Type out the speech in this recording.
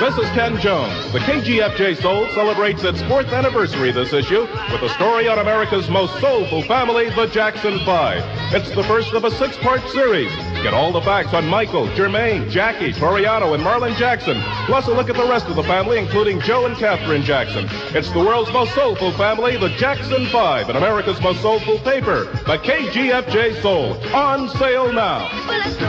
This is Ken Jones. The KGFJ Soul celebrates its 4th anniversary this issue with a story on America's most soulful family, the Jackson 5. It's the first of a 6-part series. Get all the facts on Michael, Jermaine, Jackie, Toriano, and Marlon Jackson. Plus a look at the rest of the family, including Joe and Catherine Jackson. It's the world's most soulful family, the Jackson 5, and America's most soulful paper, the KGFJ Soul. On sale now.